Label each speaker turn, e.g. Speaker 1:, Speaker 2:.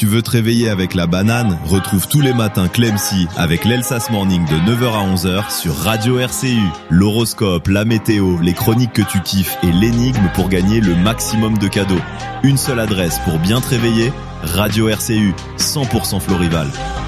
Speaker 1: Tu veux te réveiller avec la banane? Retrouve tous les matins Clemcy avec l'Elsas Morning de 9h à 11h sur Radio RCU. L'horoscope, la météo, les chroniques que tu kiffes et l'énigme pour gagner le maximum de cadeaux. Une seule adresse pour bien te réveiller, Radio RCU, 100% Florival.